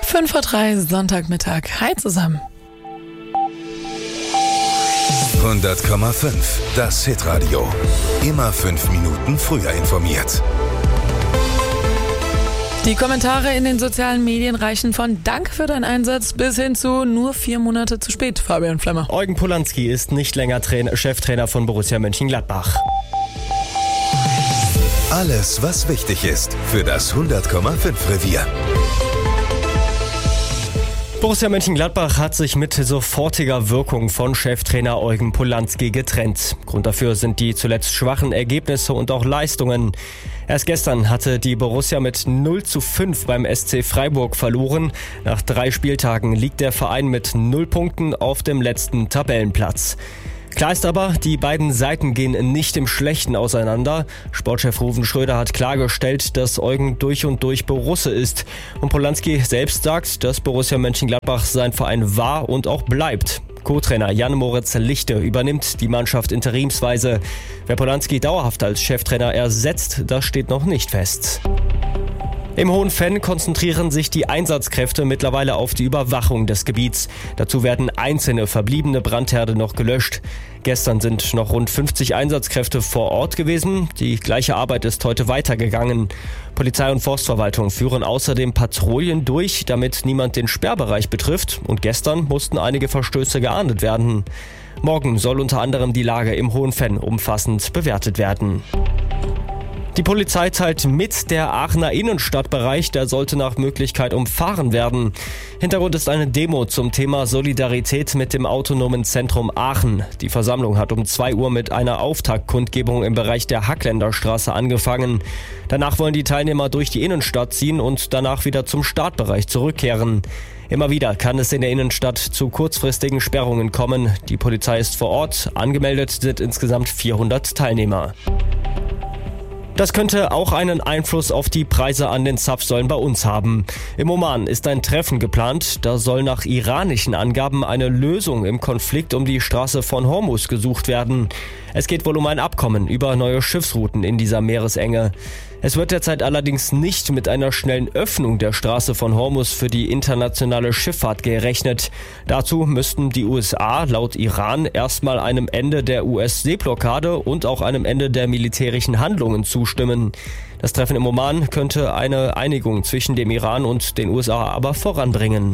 5:03 Uhr Sonntagmittag. Hi zusammen. 100,5. Das Hitradio. Immer 5 Minuten früher informiert. Die Kommentare in den sozialen Medien reichen von Danke für deinen Einsatz bis hin zu nur 4 Monate zu spät, Fabian Flemmer. Eugen Polanski ist nicht länger Cheftrainer von Borussia Mönchengladbach. Alles, was wichtig ist für das 100,5 Revier. Borussia Mönchengladbach hat sich mit sofortiger Wirkung von Cheftrainer Eugen Polanski getrennt. Grund dafür sind die zuletzt schwachen Ergebnisse und auch Leistungen. Erst gestern hatte die Borussia mit 0:5 beim SC Freiburg verloren. Nach 3 Spieltagen liegt der Verein mit 0 Punkten auf dem letzten Tabellenplatz. Klar ist aber, die beiden Seiten gehen nicht im Schlechten auseinander. Sportchef Ruven Schröder hat klargestellt, dass Eugen durch und durch Borusse ist. Und Polanski selbst sagt, dass Borussia Mönchengladbach sein Verein war und auch bleibt. Co-Trainer Jan-Moritz Lichte übernimmt die Mannschaft interimsweise. Wer Polanski dauerhaft als Cheftrainer ersetzt, das steht noch nicht fest. Im Hohenfenn konzentrieren sich die Einsatzkräfte mittlerweile auf die Überwachung des Gebiets. Dazu werden einzelne verbliebene Brandherde noch gelöscht. Gestern sind noch rund 50 Einsatzkräfte vor Ort gewesen. Die gleiche Arbeit ist heute weitergegangen. Polizei und Forstverwaltung führen außerdem Patrouillen durch, damit niemand den Sperrbereich betrifft. Und gestern mussten einige Verstöße geahndet werden. Morgen soll unter anderem die Lage im Hohenfenn umfassend bewertet werden. Die Polizei teilt mit, der Aachener Innenstadtbereich, der sollte nach Möglichkeit umfahren werden. Hintergrund ist eine Demo zum Thema Solidarität mit dem Autonomen Zentrum Aachen. Die Versammlung hat um 2 Uhr mit einer Auftaktkundgebung im Bereich der Hackländerstraße angefangen. Danach wollen die Teilnehmer durch die Innenstadt ziehen und danach wieder zum Startbereich zurückkehren. Immer wieder kann es in der Innenstadt zu kurzfristigen Sperrungen kommen. Die Polizei ist vor Ort. Angemeldet sind insgesamt 400 Teilnehmer. Das könnte auch einen Einfluss auf die Preise an den Zapfsäulen bei uns haben. Im Oman ist ein Treffen geplant. Da soll nach iranischen Angaben eine Lösung im Konflikt um die Straße von Hormuz gesucht werden. Es geht wohl um ein Abkommen über neue Schiffsrouten in dieser Meeresenge. Es wird derzeit allerdings nicht mit einer schnellen Öffnung der Straße von Hormuz für die internationale Schifffahrt gerechnet. Dazu müssten die USA laut Iran erstmal einem Ende der US-Seeblockade und auch einem Ende der militärischen Handlungen zustimmen. Das Treffen im Oman könnte eine Einigung zwischen dem Iran und den USA aber voranbringen.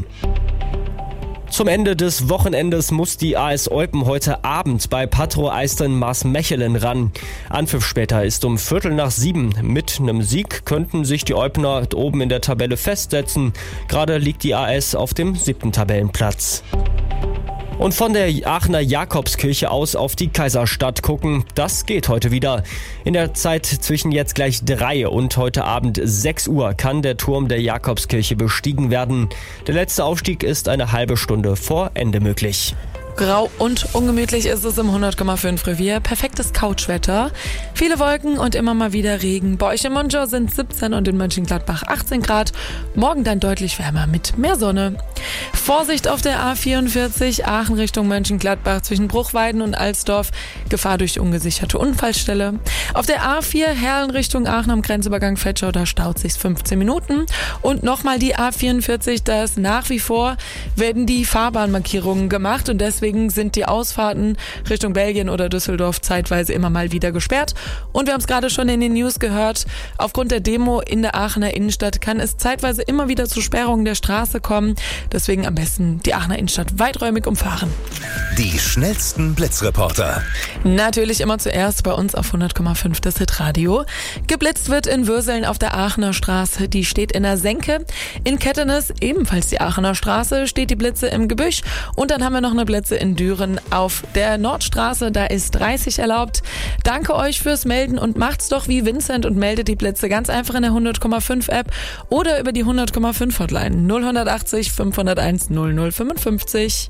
Zum Ende des Wochenendes muss die AS Eupen heute Abend bei Patro Eisten Maasmechelen ran. Anpfiff später ist um 6:45. Mit einem Sieg könnten sich die Eupener oben in der Tabelle festsetzen. Gerade liegt die AS auf dem 7. Tabellenplatz. Und von der Aachener Jakobskirche aus auf die Kaiserstadt gucken, das geht heute wieder. In der Zeit zwischen jetzt gleich 3 und heute Abend 6 Uhr kann der Turm der Jakobskirche bestiegen werden. Der letzte Aufstieg ist eine halbe Stunde vor Ende möglich. Grau und ungemütlich ist es im 100,5 Revier. Perfektes Couchwetter. Viele Wolken und immer mal wieder Regen. Bei euch in Monschau sind 17 und in Mönchengladbach 18 Grad. Morgen dann deutlich wärmer mit mehr Sonne. Vorsicht auf der A44 Aachen Richtung Mönchengladbach zwischen Bruchweiden und Alsdorf. Gefahr durch ungesicherte Unfallstelle. Auf der A4 Herlen Richtung Aachen am Grenzübergang Fetschau, da staut sich's 15 Minuten. Und nochmal die A44, da ist nach wie vor, werden die Fahrbahnmarkierungen gemacht und deswegen sind die Ausfahrten Richtung Belgien oder Düsseldorf zeitweise immer mal wieder gesperrt. Und wir haben es gerade schon in den News gehört, aufgrund der Demo in der Aachener Innenstadt kann es zeitweise immer wieder zu Sperrungen der Straße kommen. Deswegen am besten die Aachener Innenstadt weiträumig umfahren. Die schnellsten Blitzreporter. Natürlich immer zuerst bei uns auf 100,5 das Hitradio. Geblitzt wird in Würseln auf der Aachener Straße. Die steht in der Senke. In Kettenes, ebenfalls die Aachener Straße, steht die Blitze im Gebüsch. Und dann haben wir noch eine Blitze in Düren auf der Nordstraße. Da ist 30 erlaubt. Danke euch fürs Melden und macht's doch wie Vincent und meldet die Blitze ganz einfach in der 100,5 App oder über die 100,5 Hotline 0180 501 0055.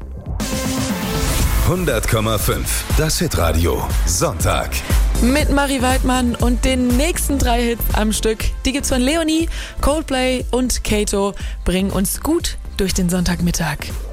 100,5. Das Hitradio. Sonntag. Mit Marie Weidmann und den nächsten 3 Hits am Stück. Die gibt's von Leonie, Coldplay und Kato. Bringen uns gut durch den Sonntagmittag.